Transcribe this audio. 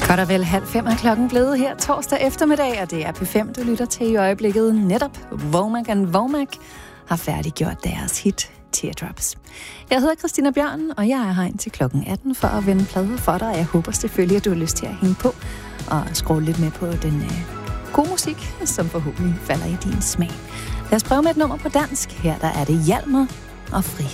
Godt og vel 4:30 er klokken blevet her torsdag eftermiddag, og det er P5, du lytter til i øjeblikket. Netop Womack and Womack har færdiggjort deres hit Teardrops. Jeg hedder Christina Bjørn, og jeg er her indtil klokken 18 for at vende plader for dig. Jeg håber selvfølgelig, at du har lyst til at hænge på og scrolle lidt med på den gode musik, som forhåbentlig falder i din smag. Lad os prøve med et nummer på dansk. Her der er det Hjalmar og Frihed.